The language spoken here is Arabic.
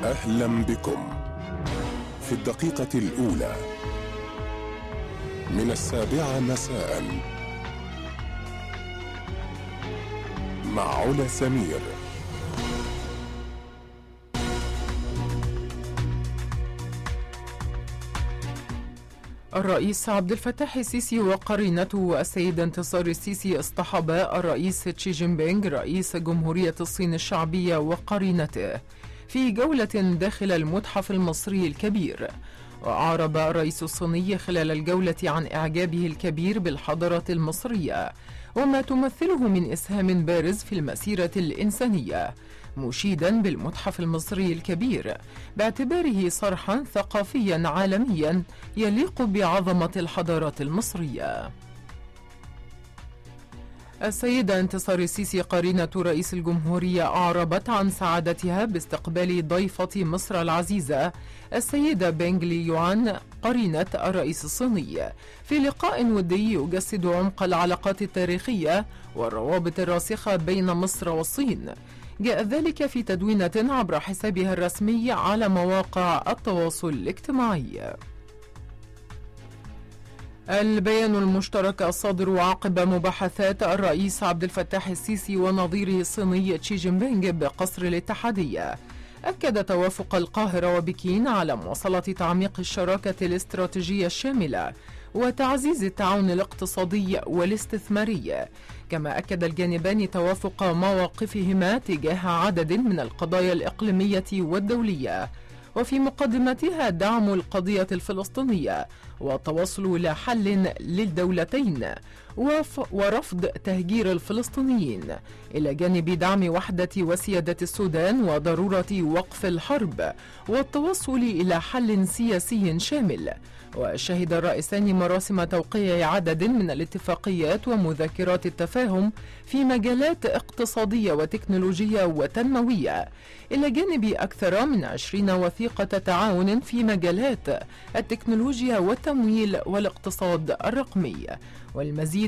أهلا بكم في الدقيقة الأولى من 7 مساء مع علا سمير. الرئيس عبد الفتاح السيسي وقرينته السيدة انتصار السيسي اصطحبا الرئيس تشي جين بينغ رئيس جمهورية الصين الشعبية وقرينته في جولة داخل المتحف المصري الكبير. وأعرب الرئيس الصيني خلال الجولة عن إعجابه الكبير بالحضارة المصرية وما تمثله من إسهام بارز في المسيرة الإنسانية، مشيدا بالمتحف المصري الكبير باعتباره صرحا ثقافيا عالميا يليق بعظمة الحضارات المصرية. السيدة انتصار السيسي قرينة رئيس الجمهورية أعربت عن سعادتها باستقبال ضيفة مصر العزيزة السيدة بينغ لي يوان قرينة الرئيس الصيني في لقاء ودي يجسد عمق العلاقات التاريخية والروابط الراسخة بين مصر والصين. جاء ذلك في تدوينة عبر حسابها الرسمي على مواقع التواصل الاجتماعي. البيان المشترك الصادر عقب مباحثات الرئيس عبد الفتاح السيسي ونظيره الصيني تشي جين بينغ بقصر الاتحادية أكد توافق القاهرة وبكين على مواصلة تعميق الشراكة الاستراتيجية الشاملة وتعزيز التعاون الاقتصادي والاستثماري، كما أكد الجانبان توافق مواقفهما تجاه عدد من القضايا الإقليمية والدولية، وفي مقدمتها دعم القضية الفلسطينية والتوصل إلى حل للدولتين ورفض تهجير الفلسطينيين، إلى جانب دعم وحدة وسيادة السودان وضرورة وقف الحرب والتوصل إلى حل سياسي شامل. وشهد الرئيسان مراسم توقيع عدد من الاتفاقيات ومذكرات التفاهم في مجالات اقتصادية وتكنولوجية وتنموية، إلى جانب أكثر من 20 وثيقة تعاون في مجالات التكنولوجيا والتمويل والاقتصاد الرقمي. والمزيد